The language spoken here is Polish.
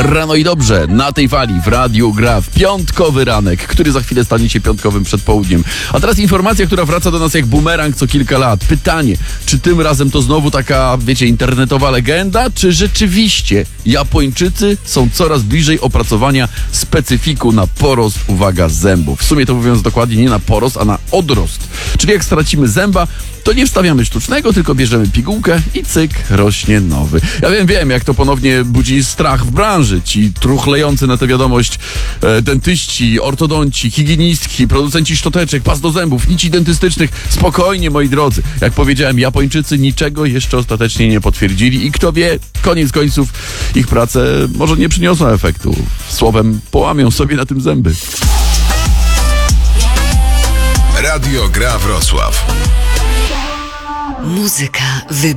Rano i dobrze, na tej fali w Radiu Gra w piątkowy ranek, który za chwilę stanie się piątkowym przedpołudniem. A teraz informacja, która wraca do nas jak bumerang co kilka lat. Pytanie, czy tym razem to znowu taka, wiecie, internetowa legenda, czy rzeczywiście Japończycy są coraz bliżej opracowania specyfiku na porost, uwaga, zębów. W sumie to mówiąc dokładnie nie na porost, a na odrost. Czyli jak stracimy zęba, to nie wstawiamy sztucznego, tylko bierzemy pigułkę i cyk, rośnie nowy. Ja wiem, jak to ponownie budzi strach w branży. Ci truchlejący na tę wiadomość dentyści, ortodonci, higienistki, producenci szczoteczek, pas do zębów, nici dentystycznych. Spokojnie, moi drodzy. Jak powiedziałem, Japończycy niczego jeszcze ostatecznie nie potwierdzili i kto wie, koniec końców ich prace może nie przyniosą efektu. Słowem, połamią sobie na tym zęby. Radio Gra Wrocław. Muzyka